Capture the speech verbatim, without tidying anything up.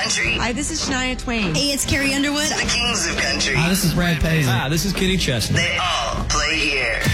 country. Hi, this is Shania Twain. Hey, it's Carrie Underwood. The kings of country. Hi, this is Brad Paisley. Hi, this is Kenny Chesney. They all play here.